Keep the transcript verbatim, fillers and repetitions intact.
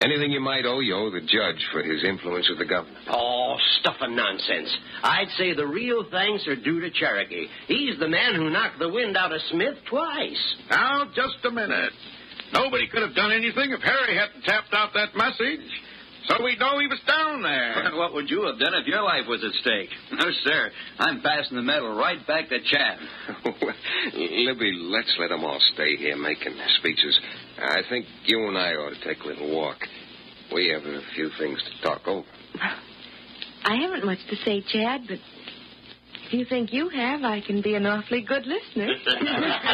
Anything you might owe, you owe the judge for his influence with the governor. Oh, stuff and nonsense. I'd say the real thanks are due to Cherokee. He's the man who knocked the wind out of Smith twice. Now, just a minute. Nobody could have done anything if Harry hadn't tapped out that message. So we'd know he was down there. What would you have done if your life was at stake? No, sir. I'm passing the medal right back to Chad. Libby, let's let them all stay here making their speeches. I think you and I ought to take a little walk. We have a few things to talk over. I haven't much to say, Chad, but if you think you have, I can be an awfully good listener.